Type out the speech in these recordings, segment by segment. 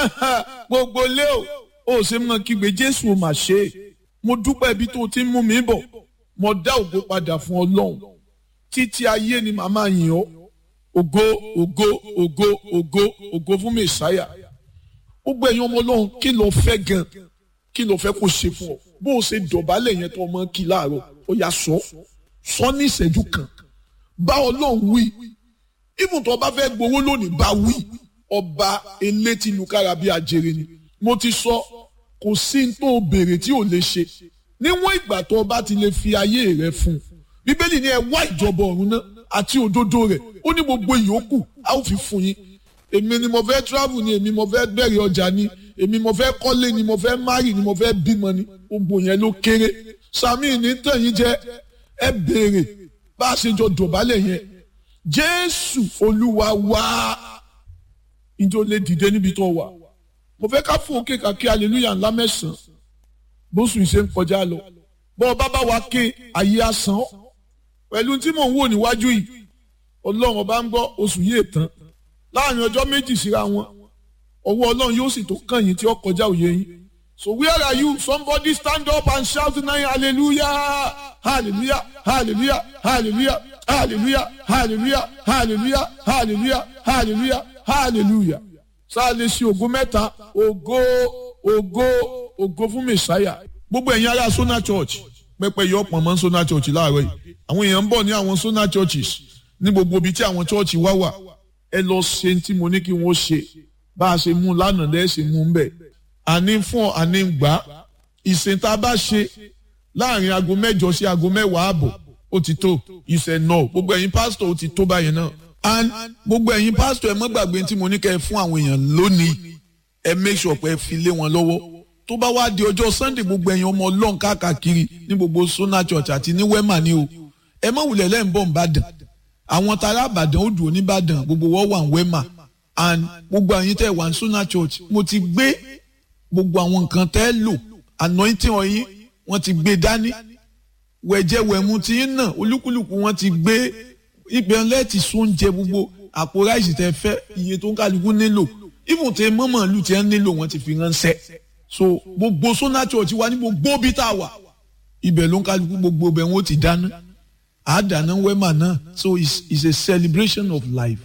gbogbo lé o ṣe mọ kígbe Jésù ò mà ṣe é. Mo dúpẹ́ ibi tó ti ń mú mi bọ̀. Mo dá ògo padà fún Ọlọ́run. Títí ayé ni màmá yìn ọ́. Ògo ògo ògo ògo ògo fún Mèsáyà. Gbogbo ẹ̀yin ọmọ Ọlọ́run kí ló fẹ́ gan? Kí ló fẹ́ kó ṣe fún ọ? Bó o ṣe dọ̀bálẹ̀ yẹn tó ọmọ kí láàárọ̀, ó yá sọ ní ìṣẹ́jú kan. Bá Ọlọ́run wí. Even tó bá fẹ́ gbowó lónìí bá wí. Ọba elétí lukára bí ajere ni. Mo ti sọ kò sí n tó béèrè tí ò lè ṣe. Níwọ̀n ìgbà tó bá ti lè fi ayé rẹ fún. Bíbélì ní ẹ wá ìjọba ọ̀run náà àti òdodo rẹ̀. Ó ní gbogbo ìyókù a ó fi fún yín. Èmi ni mo fẹ́ travel ni, èmi mo fẹ́ bẹ̀rẹ̀ ọjà ni, èmi mo fẹ́ kọ́lé ni, mo fẹ́ marry ni, mo fẹ́ bímọ ni. Gbogbo yẹn ló kéré. Sàmì ní tẹ̀yìn jẹ́ ẹ béèrè bá a ṣe jọ dọ̀bálẹ̀ yẹn. Jésù Olúwa wá. Ìjọ lè dìde níbi tó wà. Mo fẹ́ ká fún òkè kàkí hallelujah ńlá 9. Bóṣù ìṣe ń kọjá lọ. Bọ́ ọba bá wa ké ayé asán. Pẹ̀lú tí mò ń wò níwájú yìí, Ọlọ́run ọba ń gbọ́ oṣù yìí tán. Láàrin ọjọ́ méjì síra wọn, ọwọ́ Ọlọ́run yóò sì tó kàn yín tí ó kọjá òye yín. So where are you? Somebody stand up and shout tonight, hallelujah, hallelujah, hallelujah, hallelujah, hallelujah, hallelujah, hallelujah, hallelujah, hallelujah, hallelujah. Sáà lè ṣe ògo mẹ́ta, ògo, ògo, ògo fún Mèsáyà. Gbogbo ẹ̀yin ará Sona Church, pẹ́pẹ́ yọ ọ̀pọ̀ mọ́ Sona Church láàárọ̀ yìí. Àwọn èèyàn ń bọ̀ ní àwọn Sona Churches ní gbogbo ibi tí àwọn church wá wà. Ẹ lọ ṣe tí mo ní kí wọ́n ṣe. Bá a ṣe mú lánàá lẹ́ẹ̀ ṣe mú ń bẹ̀. Àní fún àní gbà. Ìsìn tá a bá ṣe láàrin aago 8 sí aago 10 àbọ̀ ó ti tó. Ìṣẹ̀ náà gbogbo ẹ̀yin pastor ó ti tó báyìí náà. And gbogbo ẹ̀yin pastor ẹ má gbàgbé tí mo ní kẹ́ ẹ fún àwọn èèyàn lónìí. Ẹ make sure pé ẹ fi lé wọn lọ́wọ́. Tó bá wá di ọjọ́ Sunday gbogbo ẹ̀yin ọmọ Ọlọ́run káàkiri ní gbogbo Sona Church àti ní Wema ni o. Ẹ má wulẹ̀ lẹ́ ń bọ̀ Ìbàdàn. Àwọn tará Ìbàdàn ó dùn ní Ìbàdàn gbogbo wọ́n wà ní Wema. And gbogbo ẹ̀yin tẹ́ wà ní Sona Church mo ti gbé gbogbo àwọn nǹkan tẹ́ lò anointing ọyìn wọ́n ti gbé dání. Wẹ̀jẹ̀ wẹ̀mu ti ń nà olúkúlùkù wọ́n ti gbé ìgbẹ́lẹ́tì sóúnjẹ gbogbo àpò ráìsì tẹ́ fẹ́ iye tó ń kálukú nílò. Even tẹ́ mọ́mọ́ lù tẹ́ nílò wọ́n ti fi ránṣẹ́. So gbogbo Sona Church wa ní gbogbo bí tá a wà ibẹ̀ ló ń kálukú gbogbo bẹ̀ wọ́n ti dáná àdáná Wema náà. So it's a celebration of life.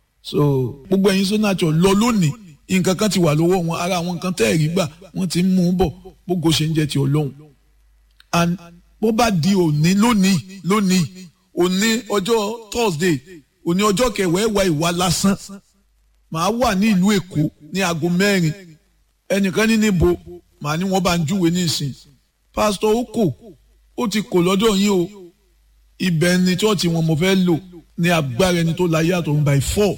So gbogbo ẹ̀yin Sona Church lọ lónìí nǹkan kan ti wà lọ́wọ́ wọn ara àwọn nǹkan tẹ́ ẹ̀rí gbà wọ́n ti ń mú un bọ̀ gbogbo ṣe ń jẹ́ ti Ọlọ́run. And bó bá di òní lónìí òní ọjọ́ Thursday òní ọjọ́ kẹwàá ìwà lásán màá wà ní ìlú Èkó ní aago 4 ẹnìkan ní níbo màá ní wọ́n bá ń júwe ní ìsìn Pastor Oko ó ti kò lọ́dọ̀ yín o ibẹ̀ ni chọ́ọ̀tì wọn mo fẹ́ lò ní agbára ẹni tó láyé àtọ̀run by 4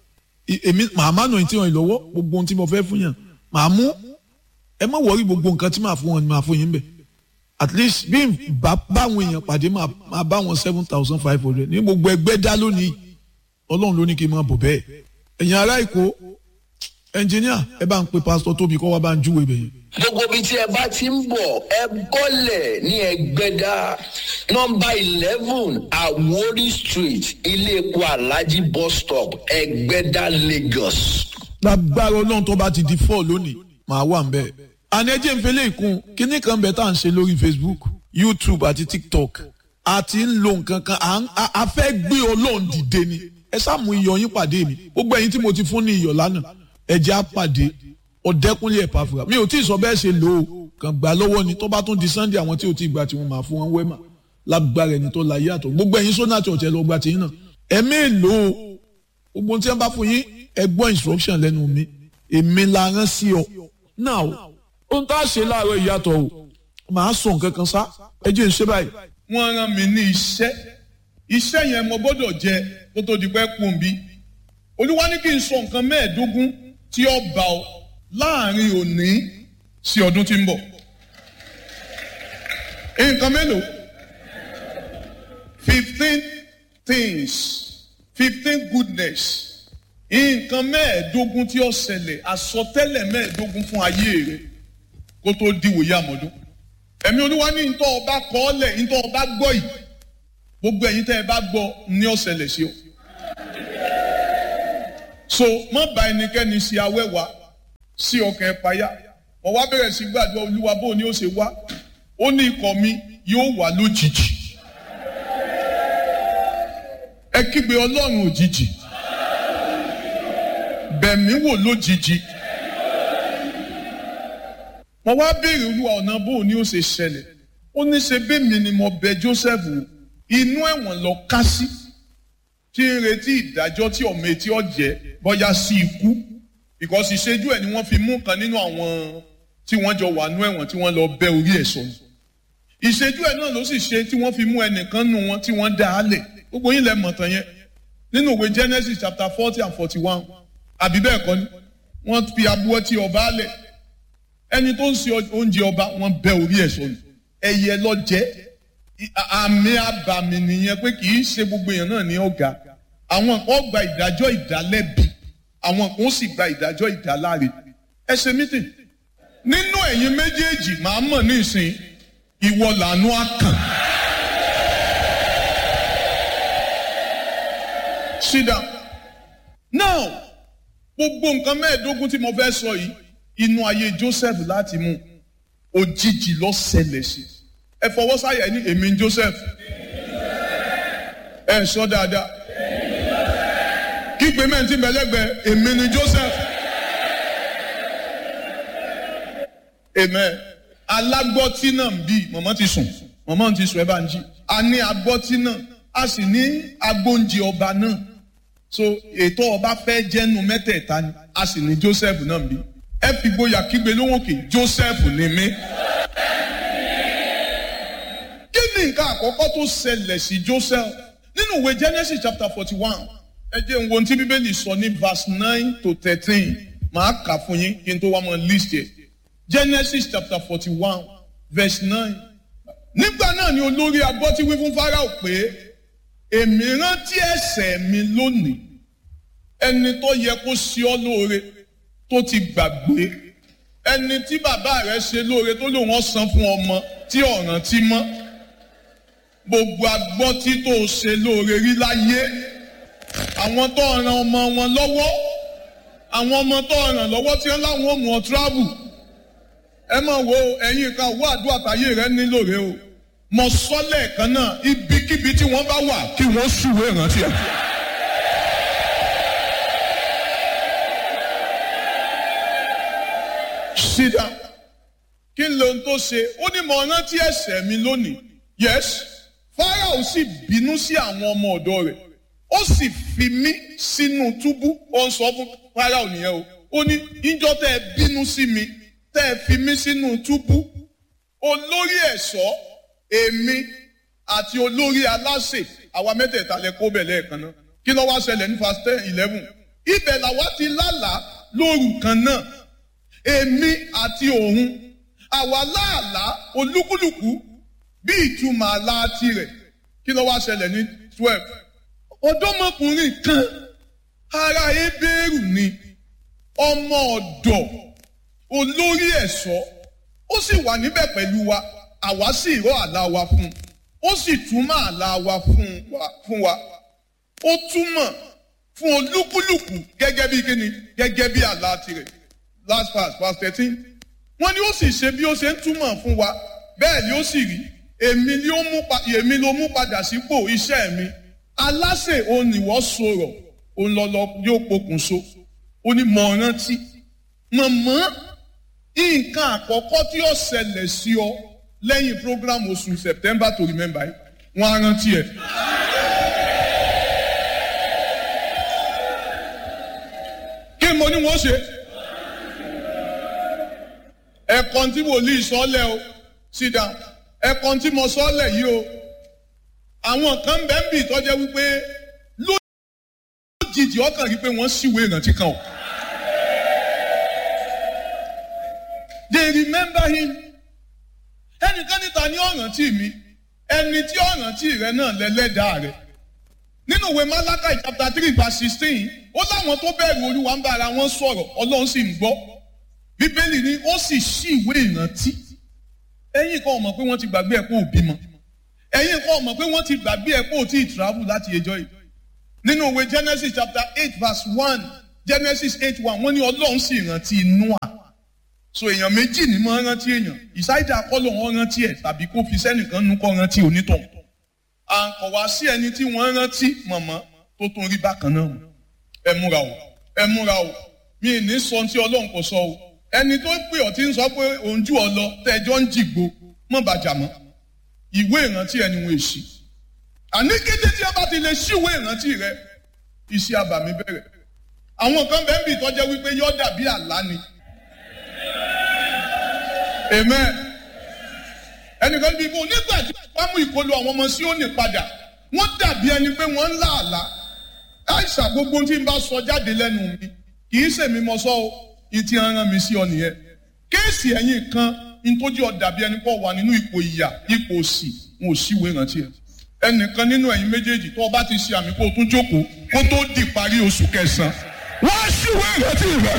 èmi màá má nà tí wọn ìlọ́wọ́ gbogbo ohun tí mo fẹ́ fún yàn màá mú ẹ má wọrí gbogbo nǹkan tí màá fún wọn ni màá fún yín bẹ̀ at least bí n bá báwọn èèyàn pàdé màá bá wọn 7,500 ní gbogbo ẹgbẹ́ dá lónìí Ọlọ́run ló ní kí n máa bọ̀ bẹ́ẹ̀ ẹ̀yin ará Èkó ẹnjìníà ẹ bá ń pe Pastor Tóbi kọ́ wá bá ń júwe bẹ́ẹ̀. gbogbo ibi tí ẹ bá ti ń bọ̀ ẹ bọ́lẹ̀ ní Ẹgbẹ́dá nọ́mbà 11 Àwórì street ilé epo Alhaji bus stop Ẹgbẹ́dá Lagos. lágbára Ọlọ́run tó bá ti di 4 lónìí màá wà ń bẹ́ẹ̀. àní ẹjẹ́ ń fẹ́lẹ́ ìkún kíní kan bẹ́ẹ̀ tá à ń ṣe lórí Facebook YouTube àti TikTok àti ń lo nǹkan kan a fẹ́ gbé Ọlọ́run dìde ni ẹ sáà mú iyọ̀ yín pàdé mi gbogbo ẹ̀yin tí mo ti fún ní iyọ̀ lánàá ẹjẹ́ á pàdé Ọ̀dẹ́kúnlé Ẹ̀pàfùrà mi ò tí ì sọ bẹ́ẹ̀ ṣe lò ó kàn gbà lọ́wọ́ ni tó bá tún di Sunday àwọn tí ò tí ì gbà tí wọ́n máa fún wọn Wema lágbára ẹni tó láyé àtọ̀ gbogbo ẹ̀yin Sona Church ẹ lọ gba tìyín náà ẹ̀mí èlò gbogbo tí wọ́n bá fún yín ẹ gbọ́ instruction lẹ́nu mi èmi la rán sí ọ now ohun tá a ṣe láàárọ̀ ìyàtọ̀ o màá sọ nǹkan kan sá ẹ jẹ́ ń ṣe báyìí. wọ́n rán mi ní iṣẹ́ yẹn mo gbọ́dọ̀ jẹ kó tó di pẹ́ kùn bí Olúwa ní kí n sọ nǹkan 15 tí ó bá ọ láàrin òní sí ọdún tí ń bọ̀. Nǹkan mélòó? 15 things, 15 goodness. Nǹkan 15 tí ó ṣẹlẹ̀, àsọtẹ́lẹ̀ 15 fún ayé rẹ̀ kó tó díwòye àmọ́dún. Ẹ̀mí Olúwa ní ntọ́ ọba kọ́ọ́lẹ̀, ntọ́ ọba gbọ́ yìí. Gbogbo ẹ̀yin tẹ́ ẹ bá gbọ́ ní ó ṣẹlẹ̀ sí o. So má bá ẹnikẹ́ni ṣe awẹ́wà sí ọkàn ẹ payá. Mo wá bẹ̀rẹ̀ sí gbàdúrà Olúwa bó ni ó ṣe wá. Ó ní ikọ̀ mi yóò wá lójijì. Ẹ kígbe Ọlọ́run òjijì. Bẹ̀mí wò lójijì. Mo wá béèrè Olúwa ọ̀nà bó ni ó ṣe ṣẹlẹ̀. Ó ní ṣe bẹ́mi ni mo bẹ Joseph wò. Inú ẹ̀wọ̀n lọ ká sí. Tí ń retí ìdájọ́ tí ọmọ etí ọ̀jẹ́ bọ́yá sí ikú. Because ìṣẹ́jú ẹ̀ ni wọ́n fi mú kan nínú àwọn tí wọ́n jọ wà nú ẹ̀wọ̀n tí wọ́n lọ bẹ́ orí ẹ̀ sọnù. Ìṣẹ́jú ẹ̀ náà ló sì ṣe tí wọ́n fi mú ẹnìkan nù wọn tí wọ́n dá a lẹ̀. Gbogbo yín lẹ mọ̀ tán yẹn. Nínú ìwé Genesis chapter 40 and 41. Àbí bẹ́ẹ̀ kọ́ ni. Wọ́n fi abúwọ́ tí ọba lẹ̀. Ẹni tó ń ṣe oúnjẹ ọba wọ́n bẹ́ orí ẹ̀ sọnù. Ẹyẹ lọ jẹ́. Àmì àbàmì nìyẹn pé kì í ṣe gbogbo èèyàn náà ní ọ̀gá. Àwọn kan gba ìdájọ́ ìdálẹ́bi. Àwọn kan sì gba ìdájọ́ ìdáláre. Ẹ ṣe mítìn. Nínú ẹ̀yin méjèèjì màá mọ̀ ní ìsìn ìwọ làánú àkàn. Sit down. Now, gbogbo nǹkan mẹ́ẹ̀ẹ́dógún tí mo fẹ́ sọ yìí, inú ayé Joseph láti mú òjijì ló ṣẹlẹ̀ sí. Ẹ fọwọ́ sáyà ní èmi ń Joseph. Ẹ sọ dáadáa. Kígbe mẹ́ǹtì mẹ́lẹ́gbẹ̀ẹ́ èmi ni Joseph. Amen. Alágbọ́tí náà ń bí mọ̀mọ́ ti sùn. Mọ̀mọ́ ti sùn ẹ bá ń jí. A ní agbọ́tí náà. A sì ní agbóúnjẹ ọba náà. So ètò ọba fẹ́ jẹ́nu mẹ́tẹ̀ẹ̀ta ni. A sì ní Joseph náà ń bí. Ẹ fi gboyà kígbe lóhùn òkè Joseph ni mí. Kí ni nǹkan àkọ́kọ́ tó ṣẹlẹ̀ sí Joseph? Nínú ìwé Genesis chapter 41. Ẹ jẹ́ n wo ohun tí Bíbélì sọ ní verse 9 to 13. Màá kà fún yín kí n tó wá mọ list yẹ. Genesis chapter 41 verse 9. Nígbà náà ni olórí agbọ́tí wí fún Fáráò pé èmi rántí ẹ̀ṣẹ̀ mi lónìí. Ẹni tó yẹ kó ṣe ọ́ lóore tó ti gbàgbé. Ẹni tí bàbá rẹ̀ ṣe lóore tó lòun ọ̀sán fún ọmọ tí ọ̀ràn ti mọ́. Gbogbo agbọ́tí tó ṣe lóore rí láyé. Àwọn tó ràn ọmọ wọn lọ́wọ́. Àwọn ọmọ tó ràn lọ́wọ́ tí wọ́n láwọn ò mú ọ travel. Ẹ máa wo ẹ̀yin kan owó àdúrà táyé rẹ nílò rẹ o. Mo sọ lẹ́ẹ̀kan náà ibikíbi tí wọ́n bá wà kí wọ́n ṣùwé ìrántí ẹ̀. Sit down. Kí n lóhun tó ṣe? Ó ní mo rántí ẹ̀ṣẹ̀ mi lónìí. Yes. Fáráò sì bínú sí àwọn ọmọ ọ̀dọ̀ rẹ̀. Ó sì fi mí sínú túbú. Ó ń sọ fún Fáráò nìyẹn o. Ó ní ìjọ tẹ́ ẹ bínú sí mi. Tẹ́ ẹ fi mí sínú túbú. Olórí ẹ̀ṣọ́ èmi àti olórí aláṣẹ àwa mẹ́tẹ̀ẹ̀ta lẹ kó bẹ̀ lẹ́ẹ̀kan náà. Kí ló wá ṣẹlẹ̀ ní verse 10-11? Ibẹ̀ làwa ti lálàá lóru kan náà. Èmi àti òun àwa láàlá olúkúlùkù bí ìtumọ̀ àlá tirẹ̀. Kí ló wá ṣẹlẹ̀ ní 12? Ọ̀dọ́mọkùnrin kan ará Hébérù ni ọmọ ọ̀dọ̀ olórí ẹ̀ṣọ́ ó sì wà níbẹ̀ pẹ̀lú wa àwa sì rọ àlá wa fún un ó sì túmọ̀ àlá wa fún wa ó túmọ̀ fún olúkúlùkù gẹ́gẹ́ bí kíni gẹ́gẹ́ bí àlá tirẹ̀. Last verse 13. Wọ́n ní ó sì ṣe bí ó ṣe ń túmọ̀ fún wa bẹ́ẹ̀ ni ó sì rí èmi ló mú padà sípò iṣẹ́ mi. Aláṣẹ òun nìwọ sọ̀rọ̀ òun lọ́lọ́ yóò pokùnso. Ó ní mọ̀ rántí mọ̀mọ́ nǹkan àkọ́kọ́ tí ó ṣẹlẹ̀ sí ọ lẹ́yìn program oṣù September to remember yìí wọ́n á rántí ẹ̀. Kí mo ní wọ́n ṣe? Ẹ̀kan tí wòlíì sọ́lẹ̀ o sit down. Ẹ̀kan tí mo sọ́lẹ̀ yìí o àwọn kan bẹ́ẹ̀ bì tọ́jẹ́ wípé lójijì ọkàn rí pé wọ́n ṣìwé ìrántí kan o. They remember him. Ẹnìkan níta ní ọ̀rántí mi ẹni tí ọ̀rántí rẹ náà lẹ́lẹ́dàá rẹ. Nínú ìwé Málákì chapter 3 verse 16 ó láwọn tó bẹ̀rù Olúwa ń bá ara wọn sọ̀rọ̀ Ọlọ́run sì ń gbọ́. Bíbélì ni ó sì ṣí ìwé ìrántí. Ẹ̀yin kan mọ̀ pé wọ́n ti gbàgbé ẹ̀ pé ò bímọ. Ẹ̀yin kan mọ̀ pé wọ́n ti gbàgbé ẹ̀ pé ò tí ì travel láti ẹjọ́ yìí. Nínú ìwé Genesis chapter 8 verse 1 Genesis 8:1 wọ́n ní Ọlọ́run sì rántí Nóà. so èèyàn méjì ni máa ń rántí èèyàn ìsáìdà akọ́lọ̀ wọn rántí ẹ̀ tàbí kó fi sẹ́nìkan nú kọ́ rántí onítọ̀ à ń kọ̀ wá sí ẹni tí wọ́n rántí mọ̀mọ́ tó tún rí bákan náà ẹ múra o mi ì ní sọ tí ọlọ́run kò sọ o ẹni tó pè ọ́ tí ń sọ pé òun jù ọ lọ tẹ́jọ́ ń jìgbó mọ̀ bàjá mọ́ ìwé ìrántí ẹni wọn èsì àní kété tí a bá ti lè ṣíwé ìrántí rẹ iṣẹ́ àbàmì bẹ̀rẹ̀ àwọn kan bẹ́ẹ̀ bì tọ́jẹ́ wípé yọ́ dàbí àlá ni amen ẹnìkan bí ibò nígbà tí wọ́n mú ìkọlù àwọn ọmọ Síónì padà wọ́n dàbí ẹni pé wọ́n ń lá àlá àìsàn gbogbo tí n bá sọ jáde lẹ́nu mi kì í ṣèmi mọ sọ o ìtì aràn mi sí ọ nìyẹn kéèsì ẹ̀yìn kan nítorí ọ dàbí ẹni pọ̀ wà nínú ipò ìyà ipò òṣì wọn ò síwèé rántí ẹ ẹnìkan nínú ẹ̀yin méjèèjì tó o bá ti ṣe àmì kó o tún jókòó kó tó di parí oṣù kẹsàn-án wọ́n á síwèé rántí rẹ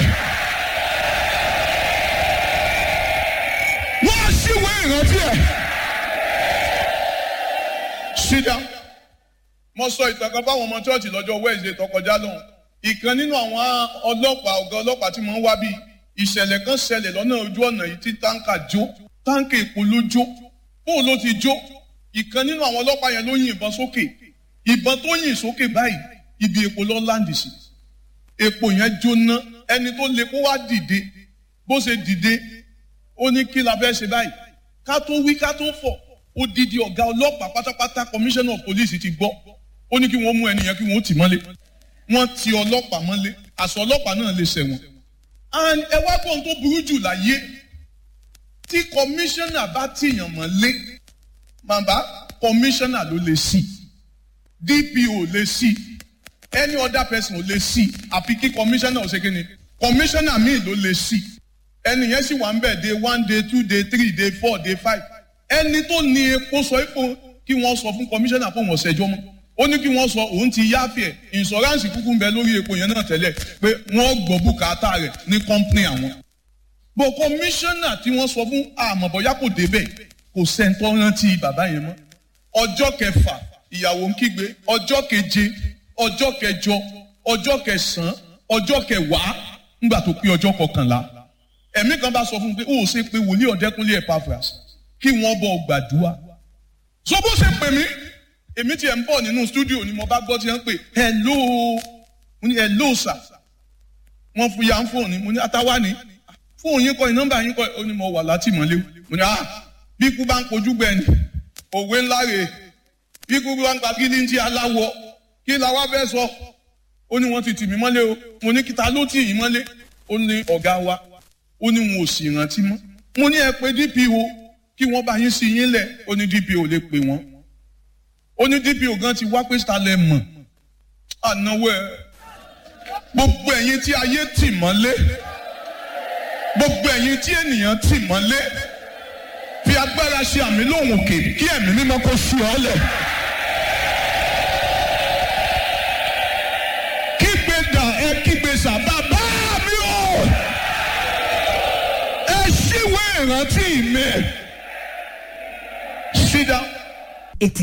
wọ́n á síwèé rántí ẹ. Sit down. Mo sọ ìtàn kan fáwọn ọmọ chọ́ọ̀chì lọ́jọ́ Wednesday tó kọjá lọ́hùn. Ìkan nínú àwọn ọlọ́pàá ọ̀gá ọlọ́pàá tí wọ́n wá bí ìṣẹ̀lẹ̀ kan ṣẹlẹ̀ lọ́nà ojú ọ̀nà yìí tí táǹkà jó táǹkà èpò ló jó bóun ló ti jó ìkan nínú àwọn ọlọ́pàá yẹn ló yin ìbọn sókè ìbọn tó yìn sókè báyìí ibi èpò lọ láǹdì sí èpò yẹn jóná ẹni tó lè kó wá dìde bó ṣe dìde ó ní kí la fẹ́ ṣe báyìí ká tó wí ká tó fọ̀ odidi ọ̀gá ọlọ́pàá pátápátá commissioner of police ti gbọ́ ó ní kí wọ́n mú ẹnìyẹn kí wọ́n tì mọ́lé wọ́n ti ọlọ́pàá mọ́lé àṣọ ọlọ́pàá náà lè ṣẹ̀wọ̀n and ẹ wá gbọ́n tó burú jù láyé tí commissioner bá tìyàn mọ́lé màbá commissioner ló lè sí DPO lè sí any other person ò lè sí àfi kí commissioner ò ṣe kí ni commissioner míì ló lè sí ẹnìyẹn sì wà ń bẹ̀ day 1 day 2 day 3 day 4 day 5 ẹni tó ní epo sọ epo kí wọ́n sọ fún commissioner fún wọn ṣẹjọ́ mọ́ ó ní kí wọ́n sọ òun ti yáfẹ́ insurance kúkú ń bẹ lórí epo yẹn náà tẹ́lẹ̀ pé wọ́n gbọ́ bùkátà rẹ̀ ní company àwọn. bó commissioner tí wọ́n sọ fún àmọ̀bọ̀yá kò débẹ̀ kò sẹ́ńtọ́ rántí bàbá yẹn mọ́. ọjọ́ kẹfà ìyàwó ń kígbe ọjọ́ keje ọjọ́ kẹjọ ọjọ́ kẹsàn-án ọjọ́ kẹwàá ńgbà tó pé ọjọ́ kọkànlá ẹ̀mí kan bá sọ fún un pé ó ṣe pé wòlíì Ọ̀dẹ́kúnlé Epaphras kí wọ́n bọ̀ gbàdúrà. so bó ṣe pè mí èmi tiẹ̀ ń bọ̀ nínú stúdíò ni mo bá gbọ́ tí wọ́n ń pè hello mo ní hello sir wọ́n fún ya ń fóònù mo ní àtàwá ni fóònù yín kọ́ nọ́mbà yín kọ́ ó ní mo wà látìmọ́lé mo ní bí ikú bá ń kojú gbẹ ni òwe ńlá rè bí ikú bá ń pa kí ní ti aláwọ̀ kí la wá fẹ́ sọ ó ní wọ́n ti tì mí mọ́lé o mo ní kíta ló tì yín mọ́lé ó ní ọ̀gá wa ó ní wọn ò sì rántí mọ́ mo ní ẹ pé DPO kí wọ́n bá yín sí yín lẹ̀ ó ní DPO lè pè wọ́n ó ní DPO gan ti wá pé stalẹ̀ mọ̀ ànáwó ẹ̀ gbogbo ẹ̀yin tí ayé tì mọ́lé gbogbo ẹ̀yin tí ènìyàn tì mọ́lé fi agbára ṣe àmì lóhùn òkè kí ẹ̀mí mímọ́ kó fi ọ́ lẹ̀. kígbe dà ẹ kígbe sà bàbá mi o ẹ ṣíwèé ìrántí mi.